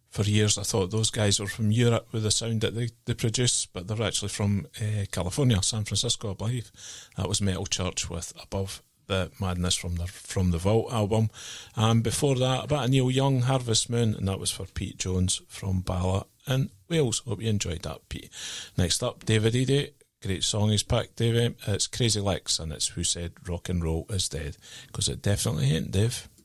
for years I thought those guys were from Europe with the sound that they produce, but they're actually from California, San Francisco, I believe. That was Metal Church with Above the Madness from the Vault album. And before that, a bit of Neil Young, Harvest Moon, and that was for Pete Jones from Bala in Wales. Hope you enjoyed that, Pete. Next up, David Eadie. Great song he's picked, Davey. It's Crazy Legs, and it's Who Said Rock and Roll Is Dead, because it definitely ain't, Dave.